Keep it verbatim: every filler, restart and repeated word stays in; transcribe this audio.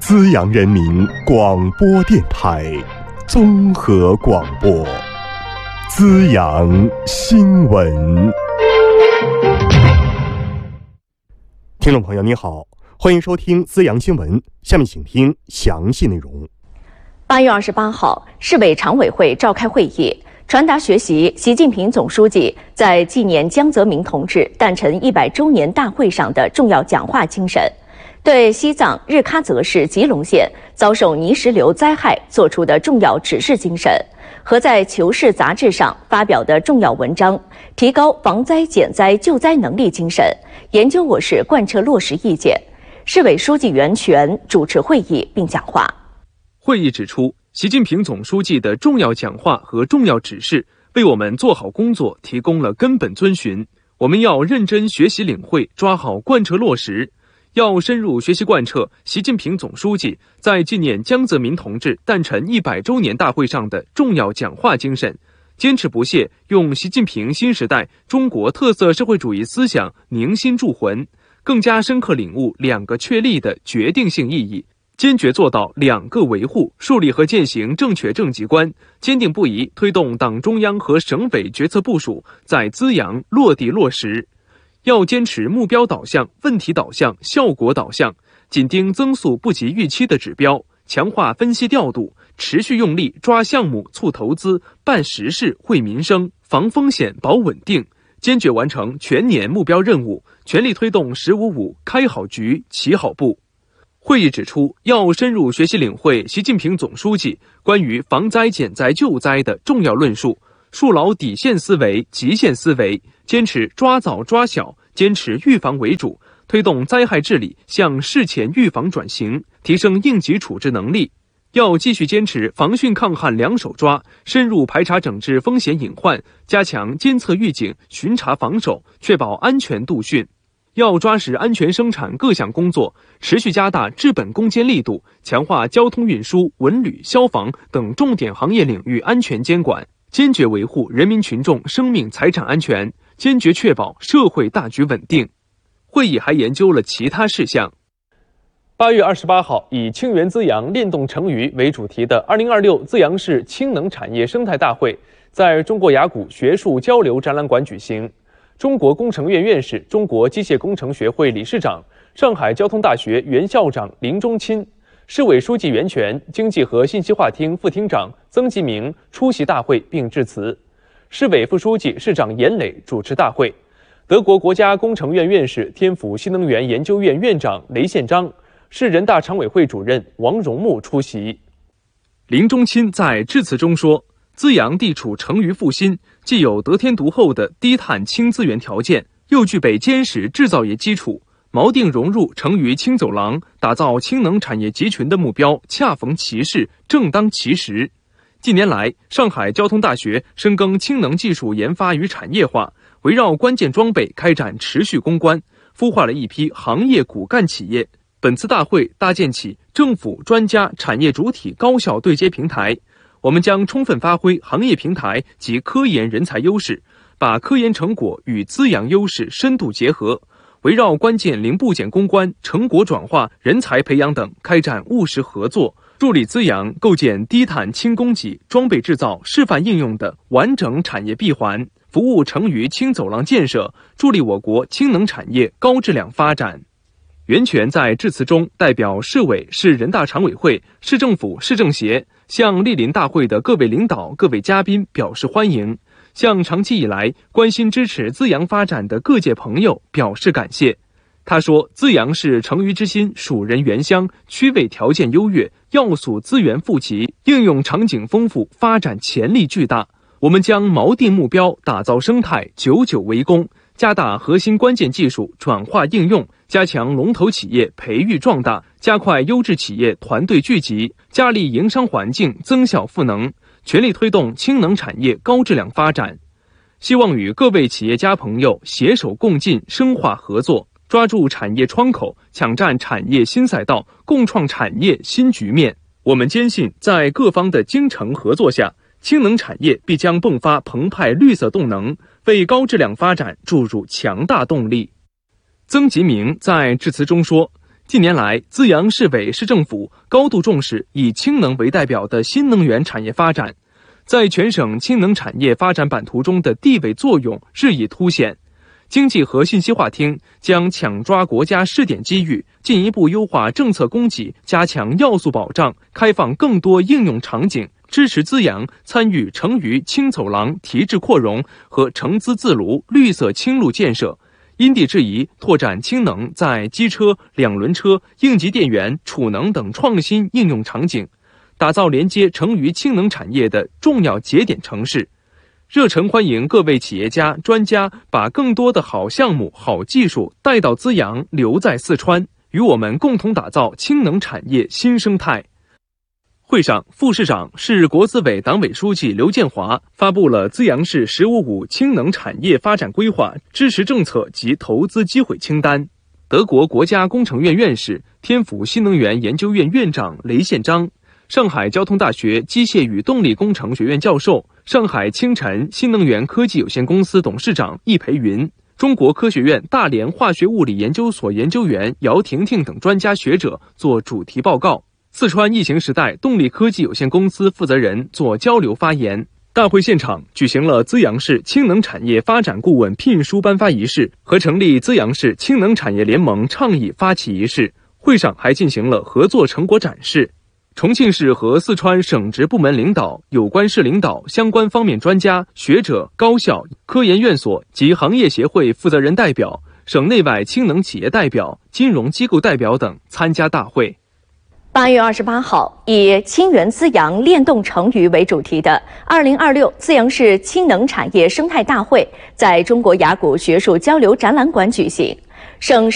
资阳人民广播电台综合广播，资阳新闻。听众朋友您好，欢迎收听资阳新闻，下面请听详细内容。 八月二十八号，市委常委会召开会议，传达学习习近平总书记在纪念江泽民同志诞辰一百周年大会上的重要讲话精神，对西藏日喀则市吉隆县遭受泥石流灾害作出的重要指示精神和在《求是》杂志上发表的重要文章，提高防灾减灾救灾能力精神，研究我市贯彻落实意见。市委书记袁泉主持会议并讲话。 会议指出，习近平总书记的重要讲话和重要指示为我们做好工作提供了根本遵循。我们要认真学习领会，抓好贯彻落实，要深入学习贯彻习近平总书记在纪念江泽民同志诞辰一百周年大会上的重要讲话精神，坚持不懈用习近平新时代中国特色社会主义思想凝心铸魂，更加深刻领悟两个确立的决定性意义，坚决做到两个维护，树立和践行正确政绩观，坚定不移推动党中央和省委决策部署在资阳落地落实。要坚持目标导向、问题导向、效果导向，紧盯增速不及预期的指标，强化分析调度，持续用力抓项目、促投资、办实事、惠民生、防风险、保稳定，坚决完成全年目标任务，全力推动“十五五”开好局、起好步。会议指出，要深入学习领会习近平总书记关于防灾减灾救灾的重要论述，树牢底线思维、极限思维，坚持抓早抓小，坚持预防为主，推动灾害治理向事前预防转型，提升应急处置能力。要继续坚持防汛抗旱两手抓，深入排查整治风险隐患，加强监测预警、巡查防守，确保安全度汛。要抓实安全生产各项工作，持续加大治本攻坚力度，强化交通运输、文旅、消防等重点行业领域安全监管，坚决维护人民群众生命财产安全，坚决确保社会大局稳定。会议还研究了其他事项。 八月二十八号，以清源资阳，链动成渝为主题的二零二六资阳市氢能产业生态大会在中国雅谷学术交流展览馆举行。中国工程院院士、中国机械工程学会理事长、上海交通大学原校长林中钦、市委书记袁泉、经济和信息化厅副厅长曾吉明出席大会并致辞。市委副书记、市长严磊主持大会。德国国家工程院院士、天府新能源研究院院长雷宪章、市人大常委会主任王荣木出席。 林中钦在致辞中说，资阳地处成渝腹心，既有得天独厚的低碳氢资源条件，又具备坚实制造业基础，锚定融入成渝氢走廊，打造氢能产业集群的目标恰逢其时，正当其时。近年来，上海交通大学深耕氢能技术研发与产业化，围绕关键装备开展持续攻关，孵化了一批行业骨干企业。本次大会搭建起政府、专家、产业主体高效对接平台，我们将充分发挥行业平台及科研人才优势，把科研成果与资阳优势深度结合，围绕关键零部件攻关、成果转化、人才培养等开展务实合作，助力资阳构建低碳氢供给、装备制造、示范应用的完整产业闭环，服务成渝氢走廊建设，助力我国氢能产业高质量发展。袁泉在致辞中代表市委、市人大常委会、市政府、市政协向莅临大会的各位领导、各位嘉宾表示欢迎，向长期以来关心支持资阳发展的各界朋友表示感谢。他说，资阳是成渝之心，属人原乡，区位条件优越，要素资源富集，应用场景丰富，发展潜力巨大。我们将锚定目标，打造生态，久久为功，加大核心关键技术转化应用，加强龙头企业培育壮大，加快优质企业团队聚集，加力营商环境增效赋能，全力推动氢能产业高质量发展。希望与各位企业家朋友携手共进，深化合作，抓住产业窗口，抢占产业新赛道，共创产业新局面。我们坚信，在各方的精诚合作下，氢能产业必将迸发澎湃绿色动能，为高质量发展注入强大动力。曾吉明在致辞中说， 近年来，资阳市委市政府高度重视以氢能为代表的新能源产业发展，在全省氢能产业发展版图中的地位作用日益凸显。经济和信息化厅将抢抓国家试点机遇，进一步优化政策供给，加强要素保障，开放更多应用场景，支持资阳参与成渝氢走廊提质扩容和成资自炉绿色氢路建设，因地制宜拓展氢能在机车、两轮车、应急电源、储能等创新应用场景，打造连接成渝氢能产业的重要节点城市。热诚欢迎各位企业家、专家把更多的好项目、好技术带到资阳，留在四川，与我们共同打造氢能产业新生态。会上，副市长、市国资委党委书记刘建华发布了资阳市“十五五”氢能产业发展规划支持政策及投资机会清单。德国国家工程院院士、天府新能源研究院院长雷宪章，上海交通大学机械与动力工程学院教授、上海清晨新能源科技有限公司董事长易培云，中国科学院大连化学物理研究所研究员姚婷婷等专家学者做主题报告。四川疫情时代动力科技有限公司负责人做交流发言。大会现场举行了资阳市氢能产业发展顾问聘书颁发仪式和成立资阳市氢能产业联盟倡议发起仪式。会上还进行了合作成果展示。重庆市和四川省直部门领导、有关市领导、相关方面专家、学者、高校、科研院所及行业协会负责人代表、省内外氢能企业代表、金融机构代表等参加大会。 八月二十八号，以“氢源资阳，链动成渝”为主题的二零二六资阳市氢能产业生态大会在中国雅谷学术交流展览馆举行。省